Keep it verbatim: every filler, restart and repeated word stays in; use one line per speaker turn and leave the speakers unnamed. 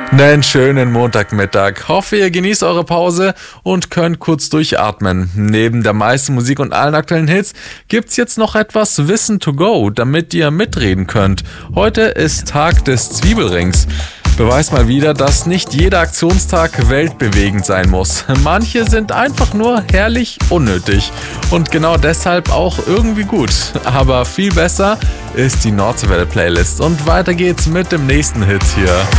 Einen schönen Montagmittag. Hoffe, ihr genießt eure Pause und könnt kurz durchatmen. Neben der meisten Musik und allen aktuellen Hits gibt's jetzt noch etwas Wissen to go, damit ihr mitreden könnt. Heute ist Tag des Zwiebelrings. Beweist mal wieder, dass nicht jeder Aktionstag weltbewegend sein muss. Manche sind einfach nur herrlich unnötig und genau deshalb auch irgendwie gut. Aber viel besser ist die Nordwelle-Playlist und weiter geht's mit dem nächsten Hit hier.